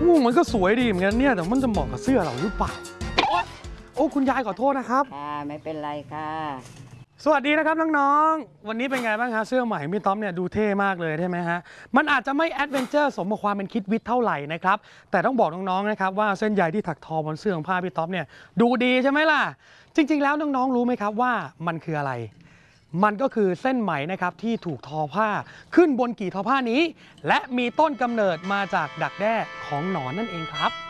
มันก็สวยดีเหมือนกันเนี่ยแต่มันจะเหมาะกับเสื้อเราหรือเปล่าโอ้คุณยายขอโทษนะครับค่ะไม่เป็นไรค่ะสวัสดีนะครับน้องๆวันนี้เป็นไงบ้างฮะเสื้อใหม่พี่ต๊อบเนี่ยดูเท่มากเลยใช่ไหมฮะมันอาจจะไม่แอดเวนเจอร์สมกับความเป็นคิดวิทย์เท่าไหร่นะครับแต่ต้องบอกน้องๆนะครับว่าเส้นใยที่ถักทอบนเสื้อของผ้าพี่ต๊อบเนี่ยดูดีใช่ไหมล่ะจริงๆแล้วน้องๆรู้ไหมครับว่ามันคืออะไรมันก็คือเส้นไหมนะครับที่ถูกทอผ้าขึ้นบนกี่ทอผ้านี้และมีต้นกำเนิดมาจากดักแด้ของหนอนนั่นเองครับ